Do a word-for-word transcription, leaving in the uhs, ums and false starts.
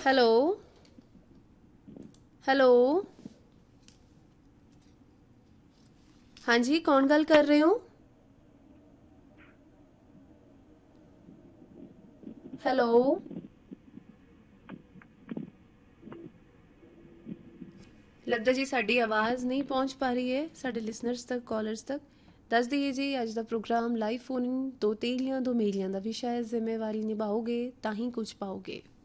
Hello hello ਹਾਂਜੀ ਕੌਣ ਗੱਲ ਕਰ ਰਹੇ ਹੋ? ਹੈਲੋ ਲੱਗਦਾ ਜੀ ਸਾਡੀ ਆਵਾਜ਼ ਨਹੀਂ ਪਹੁੰਚ ਪਾ ਰਹੀ ਹੈ ਸਾਡੇ ਲਿਸਨਰਸ ਤੱਕ, ਕਾਲਰਸ ਤੱਕ। ਦੱਸ ਦਈਏ ਜੀ, ਅੱਜ ਦਾ ਪ੍ਰੋਗਰਾਮ ਲਾਈਵ ਫੋਨ ਦੋ ਤੇਲੀਆਂ ਦੋ ਮੇਲੀਆਂ ਦਾ ਵਿਸ਼ਾ ਹੈ। ਜ਼ਿੰਮੇਵਾਰੀ ਨਿਭਾਓਗੇ ਤਾਂ ਹੀ ਕੁਝ ਪਾਓਗੇ।